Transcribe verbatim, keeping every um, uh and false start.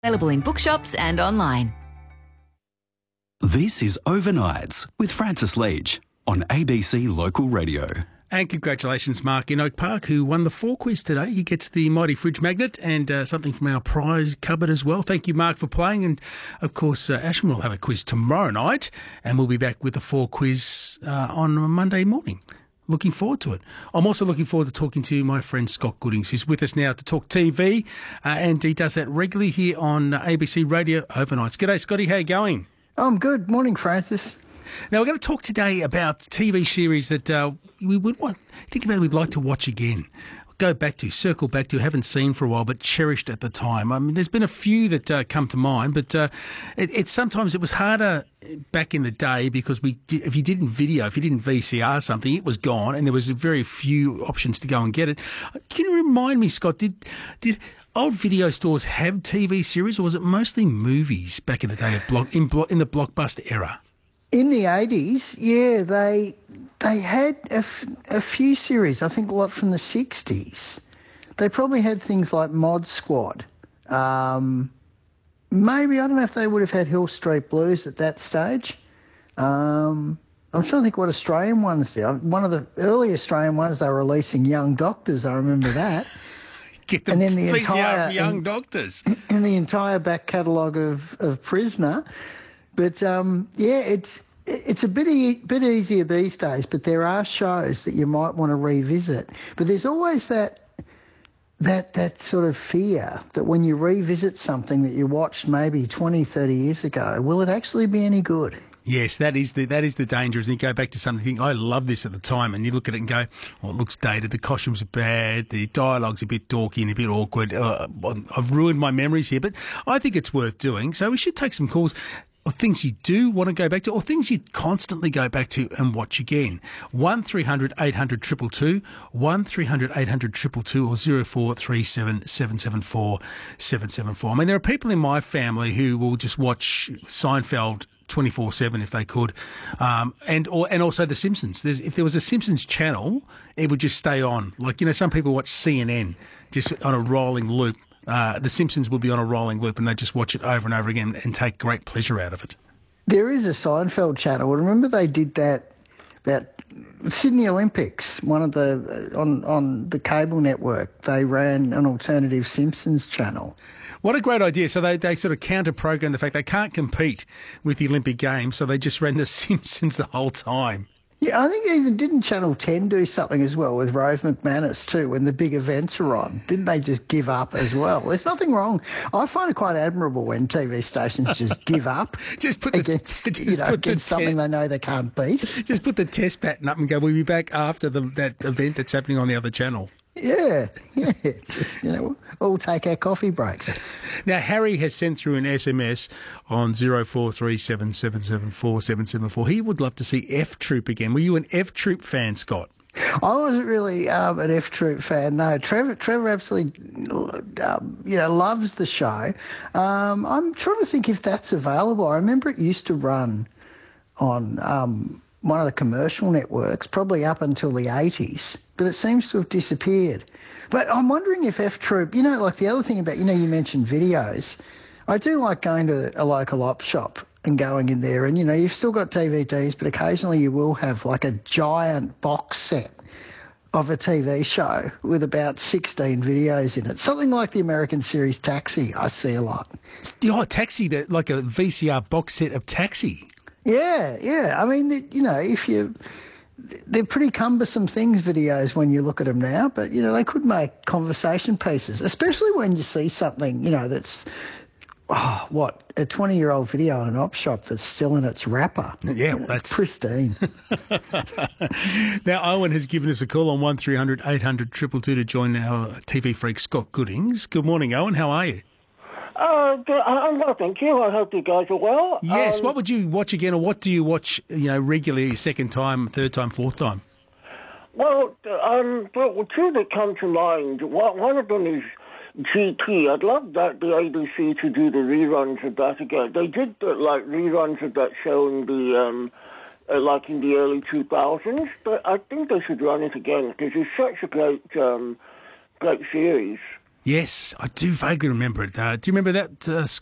Available in bookshops and online. This is Overnights with Francis Leach on A B C Local Radio. And congratulations, Mark in Oak Park, who won the four quiz today. He gets the mighty fridge magnet and uh, something from our prize cupboard as well. Thank you, Mark, for playing. And, of course, uh, Ashwin will have a quiz tomorrow night, and we'll be back with the four quiz uh, on Monday morning. Looking forward to it. I'm also looking forward to talking to my friend Scott Goodings, who's with us now to talk T V, uh, and he does that regularly here on uh, A B C Radio Overnights. G'day, Scotty. How you going? I'm good. Morning, Francis. Now, we're going to talk today about T V series that uh, we would want, think about we'd like to watch again, go back to, circle back to, haven't seen for a while, but cherished at the time. I mean, there's been a few that uh, come to mind, but uh, it, it sometimes it was harder back in the day because we did, if you didn't video, if you didn't V C R something, it was gone, and there was very few options to go and get it. Can you remind me, Scott, did did old video stores have T V series, or was it mostly movies back in the day of block in, block, in the Blockbuster era? In the eighties, yeah, they they had a, f- a few series, I think a lot from the sixties. They probably had things like Mod Squad. Um, maybe, I don't know if they would have had Hill Street Blues at that stage. Um, I'm trying to think what Australian ones did. One of the early Australian ones, they were releasing Young Doctors, I remember that. Get them and then the V C R entire, for Young and, Doctors. And the entire back catalogue of, of Prisoner. But, um, yeah, it's it's a bit, e- bit easier these days, but there are shows that you might want to revisit. But there's always that that that sort of fear that when you revisit something that you watched maybe twenty, thirty years ago, will it actually be any good? Yes, that is the that is the danger. Is you go back to something, you think, I love this at the time, and you look at it and go, well, it looks dated, the costumes are bad, the dialogue's a bit dorky and a bit awkward. Uh, I've ruined my memories here, but I think it's worth doing. So we should take some calls. Or things you do want to go back to, or things you constantly go back to and watch again. one three hundred eight hundred two two two, one three hundred eight hundred two two two, or zero four three seven seven seven four seven seven four. I mean, there are people in my family who will just watch Seinfeld twenty-four seven if they could, um, and or and also The Simpsons. There's, if there was a Simpsons channel, it would just stay on. Like, you know, some people watch C N N just on a rolling loop. Uh, the Simpsons will be on a rolling loop, and they just watch it over and over again and take great pleasure out of it. There is a Seinfeld channel. Remember they did that about Sydney Olympics, one of the on on the cable network. They ran an alternative Simpsons channel. What a great idea. So they, they sort of counter-program the fact they can't compete with the Olympic Games, so they just ran The Simpsons the whole time. Yeah, I think even didn't Channel ten do something as well with Rove McManus too when the big events are on? Didn't they just give up as well? There's nothing wrong. I find it quite admirable when T V stations just give up just put the, against, just you know, put against the something te- they know they can't beat. Just put the test pattern up and go, we'll be back after the, that event that's happening on the other channel. Yeah, yeah. It's just, you know, all take our coffee breaks. Now, Harry has sent through an S M S on zero four three seven seven seven four seven seven four. He would love to see F Troop again. Were you an F Troop fan, Scott? I wasn't really um, an F Troop fan. No, Trevor. Trevor absolutely, um, you know, loves the show. Um, I'm trying to think if that's available. I remember it used to run on um, one of the commercial networks, probably up until the eighties, but it seems to have disappeared. But I'm wondering if F Troop, you know, like the other thing about, you know, you mentioned videos. I do like going to a local op shop and going in there and, you know, you've still got T V Ds, but occasionally you will have like a giant box set of a T V show with about sixteen videos in it. Something like the American series Taxi, I see a lot. Oh, Taxi, like a V C R box set of Taxi. Yeah, yeah. I mean, you know, if you... They're pretty cumbersome things, videos, when you look at them now, but, you know, they could make conversation pieces, especially when you see something, you know, that's, oh, what, a twenty-year-old video in an op shop that's still in its wrapper. Yeah, well, that's... pristine. Now, Owen has given us a call on one three hundred eight hundred two two two to join our T V freak, Scott Goodings. Good morning, Owen. How are you? Uh, I'm well, thank you. I hope you guys are well. Yes. Um, what would you watch again, or what do you watch, you know, regularly, second time, third time, fourth time? Well, um, the two that come to mind, one of them is G T. I'd love that the A B C to do the reruns of that again. They did, uh, like, reruns of that show in the, um, uh, like, in the early two thousands, but I think they should run it again, because it's such a great, um, great series. Yes, I do vaguely remember it. Uh, do you remember that uh,